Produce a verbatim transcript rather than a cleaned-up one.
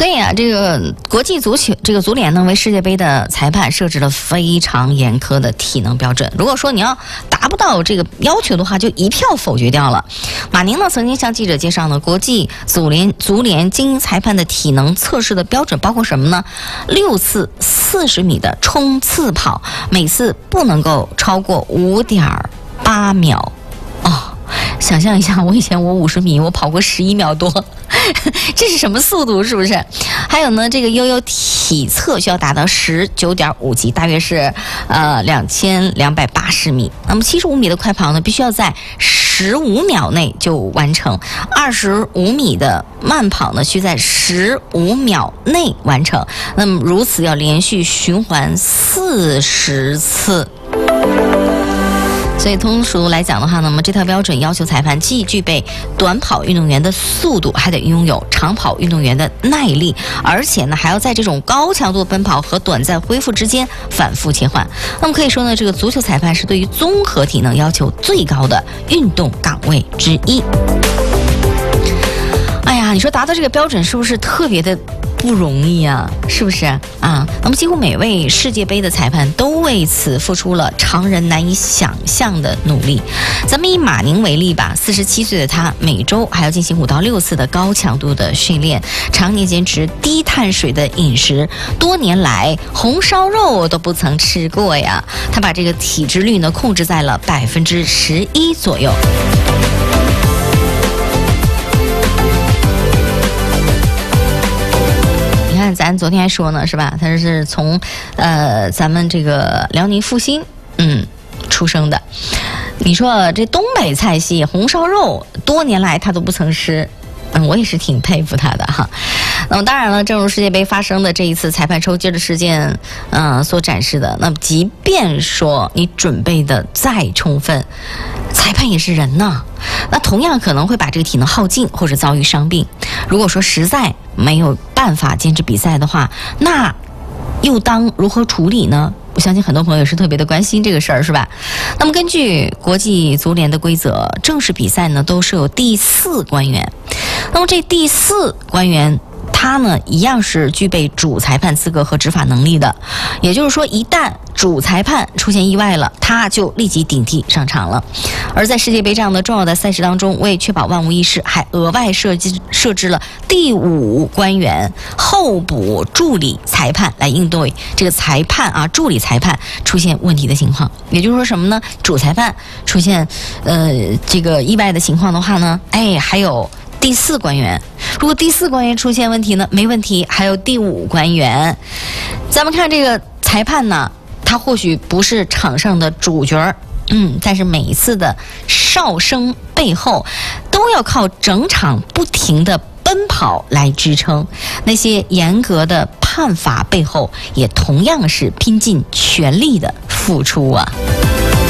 所以啊，这个国际足球这个足联呢，为世界杯的裁判设置了非常严苛的体能标准。如果说你要达不到这个要求的话，就一票否决掉了。马宁呢曾经向记者介绍呢，国际足联足联精英裁判的体能测试的标准包括什么呢？六次四十米的冲刺跑，每次不能够超过五点八秒。哦。想象一下，我以前我五十米，我跑过十一秒多，这是什么速度？是不是？还有呢，这个悠悠体测需要达到十九点五级，大约是呃两千两百八十米。那么七十五米的快跑呢，必须要在十五秒内就完成；二十五米的慢跑呢，需在十五秒内完成。那么如此要连续循环四十次。所以通俗来讲的话呢，那么这套标准要求裁判既具备短跑运动员的速度，还得拥有长跑运动员的耐力，而且呢还要在这种高强度奔跑和短暂恢复之间反复切换。那么可以说呢，这个足球裁判是对于综合体能要求最高的运动岗位之一。哎呀，你说达到这个标准是不是特别的不容易啊？是不是啊？那么几乎每位世界杯的裁判都为此付出了常人难以想象的努力。咱们以马宁为例吧，四十七岁的他每周还要进行五到六次的高强度的训练，常年坚持低碳水的饮食，多年来红烧肉都不曾吃过呀。他把这个体脂率呢控制在了百分之十一左右。看，咱昨天还说呢，是吧？他是从，呃，咱们这个辽宁阜新，嗯，出生的。你说这东北菜系红烧肉，多年来他都不曾吃。嗯，我也是挺佩服他的哈。那么当然了，正如世界杯发生的这一次裁判抽筋的事件，嗯、呃，所展示的，那么即便说你准备的再充分，裁判也是人呐，那同样可能会把这个体能耗尽或者遭遇伤病。如果说实在没有办法坚持比赛的话，那又当如何处理呢？我相信很多朋友是特别的关心这个事儿，是吧？那么根据国际足联的规则，正式比赛呢都是有第四官员。那么这第四官员他呢一样是具备主裁判资格和执法能力的，也就是说一旦主裁判出现意外了，他就立即顶替上场了。而在世界杯这样的重要的赛事当中，为确保万无一失，还额外设计设置了第五官员候补助理裁判来应对这个裁判啊助理裁判出现问题的情况。也就是说什么呢？主裁判出现呃这个意外的情况的话呢，哎还有第四官员，如果第四官员出现问题呢，没问题，还有第五官员。咱们看这个裁判呢，他或许不是场上的主角，嗯，但是每一次的哨声背后，都要靠整场不停的奔跑来支撑。那些严格的判罚背后，也同样是拼尽全力的付出啊。